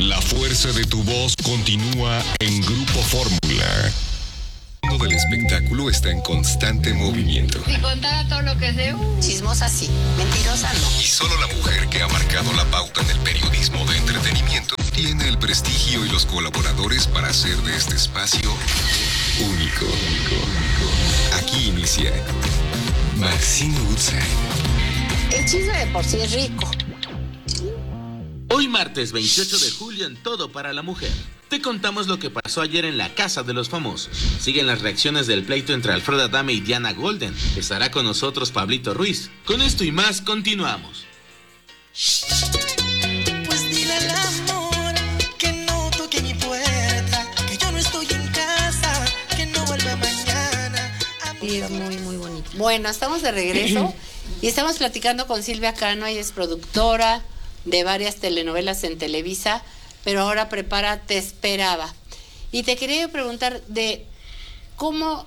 La fuerza de tu voz continúa en Grupo Fórmula. El mundo del espectáculo está en constante movimiento. Si contara todo lo que sé, chismosa sí, mentirosa no. Y solo la mujer que ha marcado la pauta en el periodismo de entretenimiento tiene el prestigio y los colaboradores para hacer de este espacio único. Aquí inicia Maxine Woodside. El chisme de por sí es rico. Hoy martes 28 de julio en Todo para la Mujer. Te contamos lo que pasó ayer en la Casa de los Famosos. Siguen las reacciones del pleito entre Alfredo Adame y Diana Golden. Estará con nosotros Pablito Ruiz. Con esto y más continuamos. Pues dile al amor que no toque mi puerta, que yo no estoy en casa, que no vuelva mañana. Sí, es muy, muy bonito. Bueno, estamos de regreso y estamos platicando con Silvia Cano. Ella es productora de varias telenovelas en Televisa, pero ahora prepara Te Esperaba. Y te quería preguntar de cómo,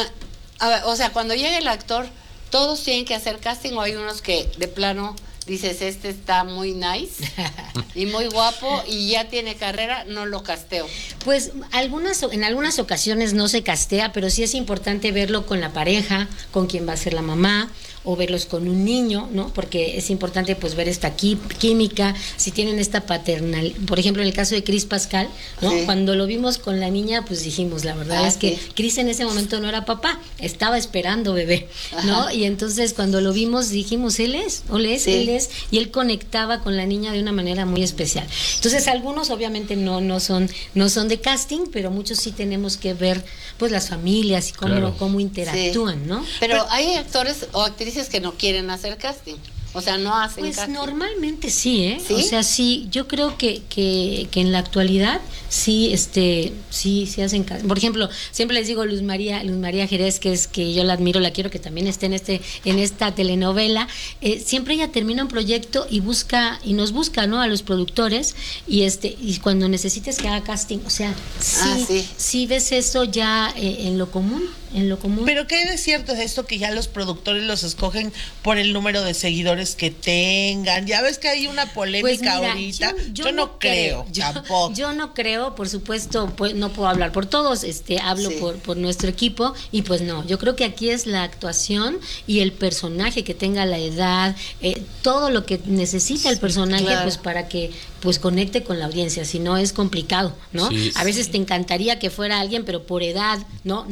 o sea, cuando llega el actor, ¿todos tienen que hacer casting o hay unos que de plano dices, este está muy nice y muy guapo y ya tiene carrera, no lo casteo? Pues en algunas ocasiones no se castea, pero sí es importante verlo con la pareja, con quien va a ser la mamá, o verlos con un niño, ¿no? Porque es importante pues ver esta química, si tienen esta paternal. Por ejemplo, en el caso de Cris Pascal, ¿no? Sí. Cuando lo vimos con la niña, pues dijimos, la verdad es que Cris en ese momento no era papá, estaba esperando bebé, ¿no? Ajá. Y entonces cuando lo vimos dijimos, él es, y él conectaba con la niña de una manera muy especial. Entonces algunos obviamente no son de casting, pero muchos sí tenemos que ver pues las familias y cómo interactúan, sí. ¿no? Pero hay actores o actrices que no quieren hacer casting, o sea, no hacen pues casting. Normalmente sí, ¿eh? ¿Sí? O sea, sí, yo creo que en la actualidad sí hacen casting. Por ejemplo, siempre les digo Luz María Jerez, que yo la admiro, la quiero que también esté en esta telenovela. Siempre ella termina un proyecto y nos busca, ¿no? A los productores y cuando necesites que haga casting, o sea, sí ves eso ya en lo común. Pero ¿qué de cierto es esto que ya los productores los escogen por el número de seguidores que tengan? Ya ves que hay una polémica pues mira, ahorita. Yo no creo, tampoco. Yo no creo, por supuesto, pues no puedo hablar por todos, hablo por nuestro equipo y pues no, yo creo que aquí es la actuación y el personaje que tenga la edad, todo lo que necesita el personaje, claro. Pues para que pues conecte con la audiencia, si no es complicado, ¿no? Sí, a veces te encantaría que fuera alguien, pero por edad no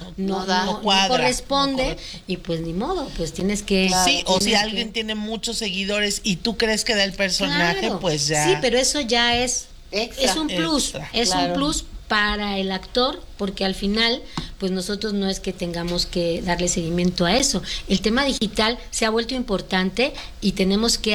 corresponde y pues ni modo, pues tienes que... Claro, sí, o si alguien tiene muchos seguidores y tú crees que da el personaje, claro, pues ya... Sí, pero eso ya es un plus, claro. Un plus para el actor, porque al final, pues nosotros no es que tengamos que darle seguimiento a eso. El tema digital se ha vuelto importante y tenemos que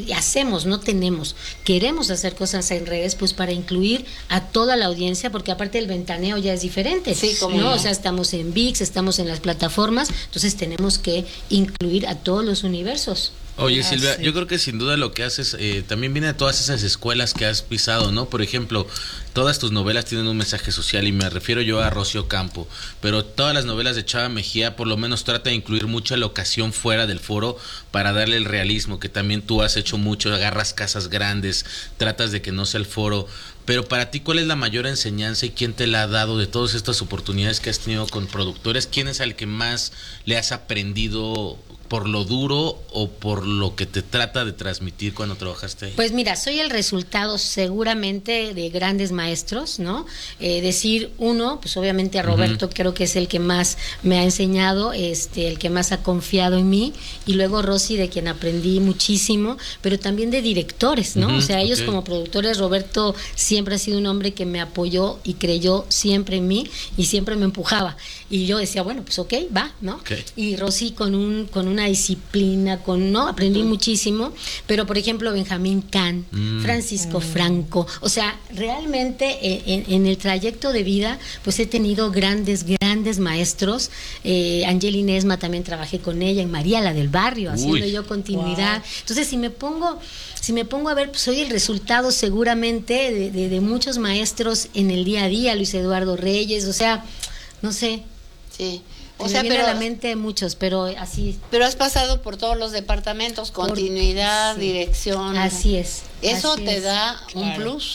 queremos hacer cosas en redes, pues para incluir a toda la audiencia, porque aparte el ventaneo ya es diferente, sí, ¿no? O sea, estamos en ViX, estamos en las plataformas, entonces tenemos que incluir a todos los universos. Oye, Silvia, yo creo que sin duda lo que haces también viene de todas esas escuelas que has pisado, ¿no? Por ejemplo, todas tus novelas tienen un mensaje social y me refiero yo a Rocío Campo, pero todas las novelas de Chava Mejía por lo menos trata de incluir mucha locación fuera del foro para darle el realismo, que también tú has hecho mucho, agarras casas grandes, tratas de que no sea el foro. Pero para ti, ¿cuál es la mayor enseñanza y quién te la ha dado de todas estas oportunidades que has tenido con productores? ¿Quién es al que más le has aprendido por lo duro o por lo que te trata de transmitir cuando trabajaste ahí? Pues mira, soy el resultado seguramente de grandes maestros, ¿no? Decir uno, pues obviamente a Roberto, creo que es el que más me ha enseñado, el que más ha confiado en mí, y luego Rosy, de quien aprendí muchísimo, pero también de directores, ¿no? O sea, ellos como productores, Roberto siempre ha sido un hombre que me apoyó y creyó siempre en mí y siempre me empujaba. Y yo decía, bueno, pues va, ¿no? Y Rosy con una disciplina, aprendí muchísimo, pero por ejemplo Benjamín Can, Francisco Franco, o sea, realmente en el trayecto de vida, pues he tenido grandes maestros. Angelina Esma también trabajé con ella, en María la del Barrio, haciendo yo continuidad. Wow. Entonces, si me pongo a ver, pues soy el resultado seguramente de muchos maestros en el día a día, Luis Eduardo Reyes, o sea, no sé. Sí. O sea, viene a la mente muchos, pero así. Pero has pasado por todos los departamentos, continuidad, dirección. Así es. Eso así te es. da un plus.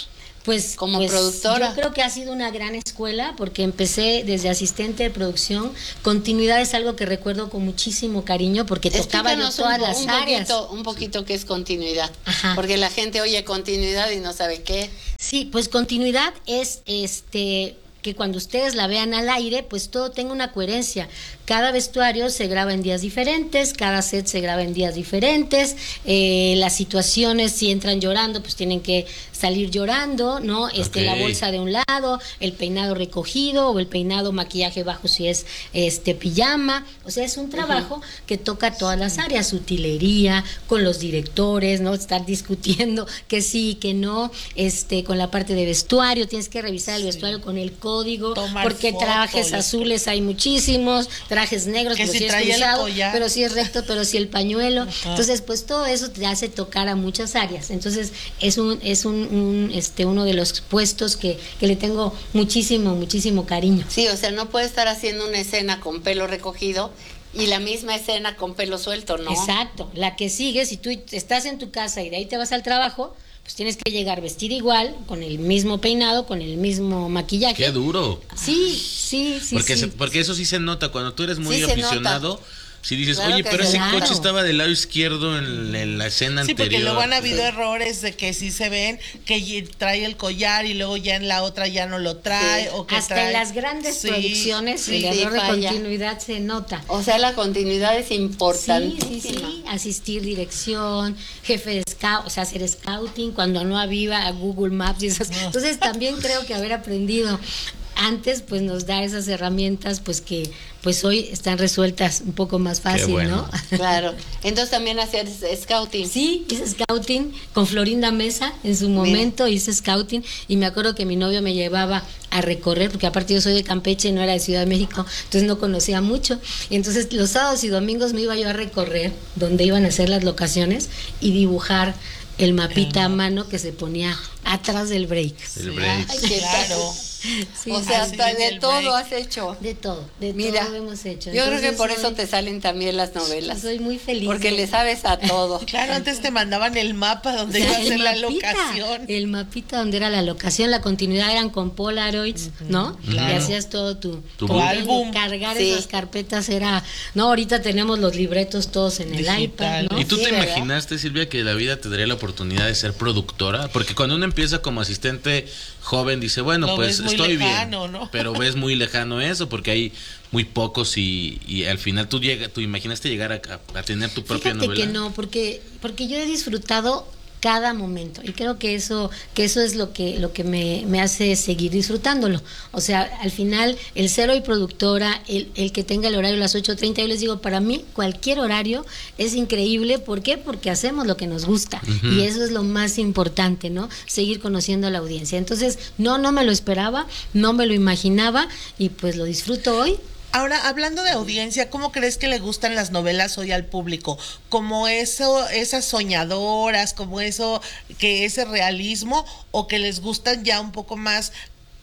Pues como productora. Yo creo que ha sido una gran escuela porque empecé desde asistente de producción. Continuidad es algo que recuerdo con muchísimo cariño porque tocaba yo todas las áreas. Un poquito qué es continuidad. Ajá. Porque la gente oye continuidad y no sabe qué. Sí, pues continuidad es que cuando ustedes la vean al aire, pues todo tenga una coherencia. Cada vestuario se graba en días diferentes, cada set se graba en días diferentes, las situaciones, si entran llorando, pues tienen que salir llorando, ¿no? La bolsa de un lado, el peinado recogido o el peinado maquillaje bajo si es pijama. O sea, es un trabajo que toca todas las áreas, utilería, con los directores, ¿no? Estar discutiendo que sí, que no, con la parte de vestuario, tienes que revisar el vestuario con el código, porque trajes azules hay muchísimos, trajes negros, que pero si es cruzado, pero si es recto, pero si el pañuelo. Ajá. Entonces, pues todo eso te hace tocar a muchas áreas. Entonces, es uno de los puestos que le tengo muchísimo cariño. Sí, o sea, no puede estar haciendo una escena con pelo recogido y la misma escena con pelo suelto, ¿no? Exacto. La que sigue, si tú estás en tu casa y de ahí te vas al trabajo, pues tienes que llegar vestida igual, con el mismo peinado, con el mismo maquillaje. ¡Qué duro! Sí. Porque eso sí se nota, cuando tú eres muy aficionado, si dices, claro, oye, pero ese claro. coche estaba del lado izquierdo en la escena anterior. Sí, porque luego han habido errores de que sí se ven, que trae el collar y luego ya en la otra ya no lo trae. O que hasta en las grandes producciones el error de continuidad se nota. O sea, la continuidad es importantísima. Sí. Asistir dirección, jefe de scout, o sea, hacer scouting cuando no había Google Maps y esas. Entonces también creo que haber aprendido antes pues nos da esas herramientas pues que pues hoy están resueltas un poco más fácil, bueno. ¿no? Claro. Entonces también hacías scouting. Sí, hice scouting con Florinda Mesa en su momento. Bien. Hice scouting y me acuerdo que mi novio me llevaba a recorrer, porque aparte yo soy de Campeche, no era de Ciudad de México, entonces no conocía mucho. Y entonces los sábados y domingos me iba yo a recorrer donde iban a ser las locaciones y dibujar el mapita a mano que se ponía atrás del break. El break. Ay, claro. Sí, o sea, hasta de todo break. Has hecho. De todo hemos hecho. Yo creo que por eso te salen también las novelas. Soy muy feliz. Porque le sabes a todo. Claro, antes te mandaban el mapa donde iba a ser la locación. El mapita donde era la locación, la continuidad eran con Polaroids, ¿no? Claro. Y hacías todo tu álbum. Cargar esas carpetas era, no, ahorita tenemos los libretos todos en digital. El iPad, ¿no? ¿Y tú te ¿verdad? imaginaste, Silvia, que la vida te daría la oportunidad de ser productora? Porque cuando uno empieza como asistente joven, dice, bueno, Lo pues ves muy estoy lejano, bien, ¿no? pero ves muy lejano eso, porque hay muy pocos y al final tú imaginaste llegar a tener tu propia Fíjate novela. que no, porque yo he disfrutado cada momento y creo que eso es lo que me hace seguir disfrutándolo. O sea, al final el ser hoy productora, el que tenga el horario a las 8:30, yo les digo, para mí cualquier horario es increíble. ¿Por qué? Porque hacemos lo que nos gusta. Y eso es lo más importante, ¿no? Seguir conociendo a la audiencia. Entonces, no me lo esperaba, no me lo imaginaba y pues lo disfruto hoy. Ahora, hablando de audiencia, ¿cómo crees que le gustan las novelas hoy al público? ¿Como eso, esas soñadoras, como eso, que ese realismo, o que les gustan ya un poco más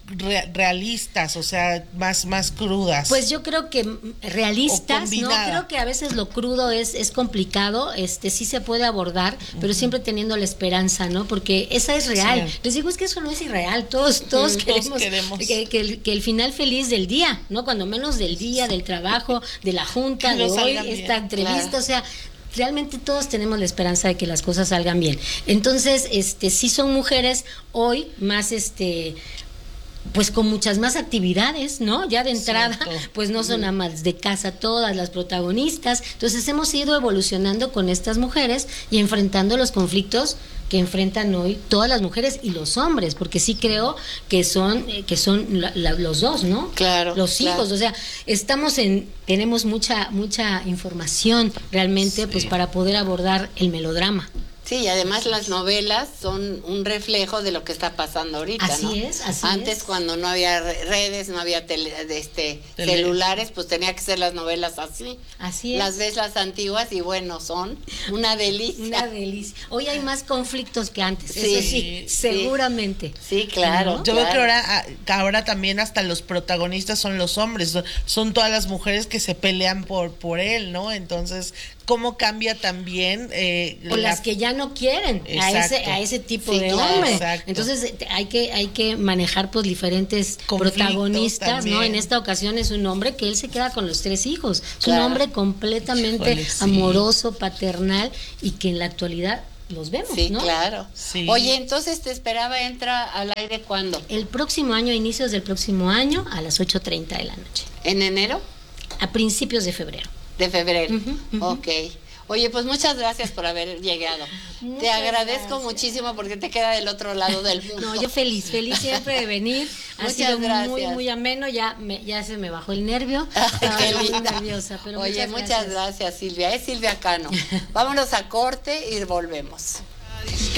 realistas, o sea, más crudas? Pues yo creo que realistas, ¿no? Creo que a veces lo crudo es complicado, sí se puede abordar, pero siempre teniendo la esperanza, ¿no? Porque esa es real. Sí. Les digo, es que eso no es irreal, todos queremos que el final feliz del día, ¿no? Cuando menos del día, del trabajo, de la junta, de hoy, esta entrevista, claro. O sea, realmente todos tenemos la esperanza de que las cosas salgan bien. Entonces, sí son mujeres hoy más, pues con muchas más actividades, ¿no? Ya de entrada, cierto. Pues no son amas de casa todas las protagonistas. Entonces hemos ido evolucionando con estas mujeres y enfrentando los conflictos que enfrentan hoy todas las mujeres y los hombres, porque sí creo que son los dos, ¿no? Claro. Los hijos, o sea, tenemos mucha información realmente, pues para poder abordar el melodrama. Sí, y además las novelas son un reflejo de lo que está pasando ahorita, así ¿no? Así es. Antes, cuando no había redes, no había celulares, pues tenía que ser las novelas así. Así es. Las ves las antiguas y bueno, son una delicia. Una delicia. Hoy hay más conflictos que antes, sí, eso sí, seguramente. Sí, claro. ¿No? Yo veo que ahora también hasta los protagonistas son los hombres, son todas las mujeres que se pelean por él, ¿no? Entonces, cómo cambia también o las que ya no quieren a ese tipo de claro, hombre. exacto. Entonces hay que manejar pues diferentes Conflictos protagonistas, también. ¿no? En esta ocasión es un hombre que él se queda con los 3 hijos. Es un Claro. hombre completamente Híjole, sí. amoroso, paternal y que en la actualidad los vemos, Sí, ¿no? claro. Sí. Oye, entonces Te Esperaba entra al aire ¿cuándo? El próximo año, inicios del próximo año, a las 8:30 de la noche, ¿En enero? a principios de febrero. De febrero. Ujú, ujú. Ok. Oye, pues muchas gracias por haber llegado. Te Muchas agradezco gracias. muchísimo porque te queda del otro lado del mundo. No, yo feliz siempre de venir. Ha Muchas sido gracias. muy ameno, ya se me bajó el nervio. Qué Estaba muy linda. nerviosa, pero Oye, muchas gracias. Silvia. Es Silvia Cano. Vámonos a corte y volvemos.